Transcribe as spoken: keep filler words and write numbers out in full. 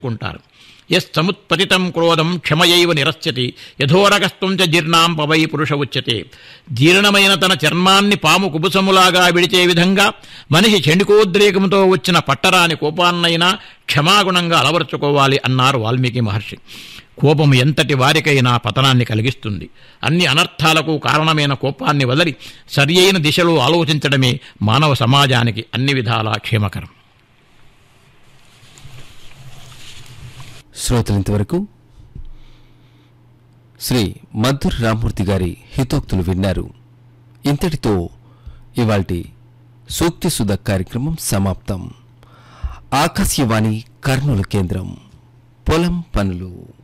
కుంటారు. ఎస్ సముత్పతితం క్రోధం క్షమయైవ నిరస్యతి యథోరగస్తం చ జీర్ణాం పవై పురుష ఉచ్యతే. జీర్ణమైన తన చర్మాన్ని పాము కుబుసములాగా విడిచే విధంగా మనిషి చెండికోద్రేకంతో వచ్చిన పట్టరాని కోపాన్నైనా క్షమాగుణంగా అలవర్చుకోవాలి అన్నారు వాల్మీకి మహర్షి. కోపము ఎంతటి వారికైనా పతనాన్ని కలిగిస్తుంది. అన్ని అనర్థాలకు కారణమైన కోపాన్ని వదిలి సరియైన దిశలో ఆలోచించడమే మానవ సమాజానికి అన్ని విధాలా క్షేమకరం. శ్రోతలింతవరకు శ్రీ మధుర్ రామ్మూర్తి గారి హితోక్తులు విన్నారు. ఇంతటితో ఇవాల్టి సూక్తి సుధ కార్యక్రమం సమాప్తం. ఆకాశవాణి కర్నూలు కేంద్రం. పొలం పనులు.